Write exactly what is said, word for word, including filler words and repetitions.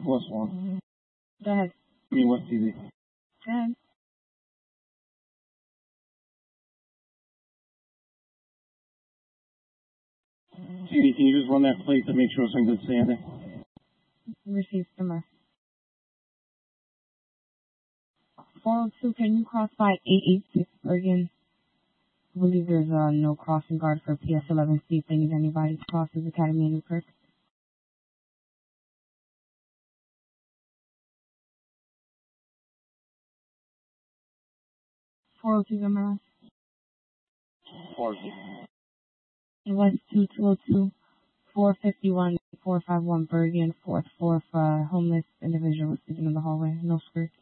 Plus one. Go ahead. I mean, what's T V? Go ahead. Katie, can you just run that plate to make sure it's in good standing? Received from four oh two, can you cross by eight eighty-six Bergen? I believe there's uh, no crossing guard for P S eleven C if they need anybody to cross this Academy in Newkirk. four oh two, am I right? four West two two oh two, four fifty-one, four five one Bergen, fourth floor for a homeless individual sitting in the hallway, no skirt.